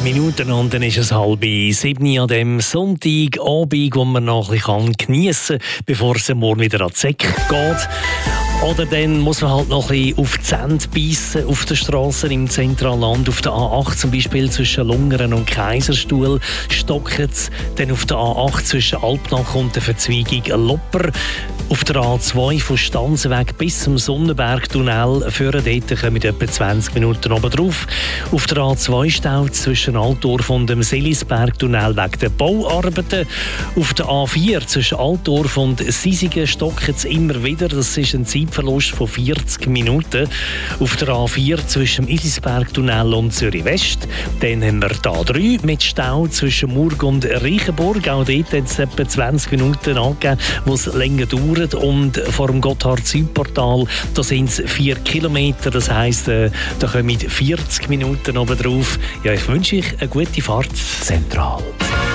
Minuten und dann ist es 6:30 an dem Sonntagabend, wo man noch ein bisschen geniessen kann, bevor es morgen wieder an die Säcke geht. Oder dann muss man halt noch ein bisschen auf die Zähne beißen auf den Strassen im Zentralland. Auf der A8 zum Beispiel zwischen Lungern und Kaiserstuhl stockt es. Dann auf der A8 zwischen Alpnach und der Verzweigung Lopper. Auf der A2 von Stanzenweg bis zum Sonnenbergtunnel führen dort kommen etwa 20 Minuten oben drauf. Auf der A2 staut zwischen Altdorf und dem Selisbergtunnel wegen der Bauarbeiten. Auf der A4 zwischen Altdorf und Sisigen stockt es immer wieder. Das ist ein Zeitverlust von 40 Minuten. Auf der A4 zwischen dem Idisbergtunnel und Zürich West. Dann haben wir die A3 mit Stau zwischen Murg und Reichenburg. Auch dort hat es etwa 20 Minuten angegeben, wo es länger dauert. Und vor dem Gotthard-Südportal, da sind es 4 Kilometer. Das heisst, da kommen 40 Minuten oben drauf. Ja, ich wünsche euch eine gute Fahrt. Zentral.